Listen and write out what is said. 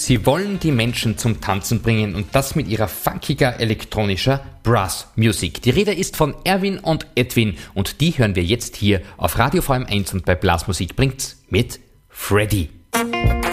Sie wollen die Menschen zum Tanzen bringen und das mit ihrer funkiger elektronischer Brass-Musik. Die Rede ist von Erwin und Edwin und die hören wir jetzt hier auf Radio VM1 und bei Blasmusik bringt's mit Freddy.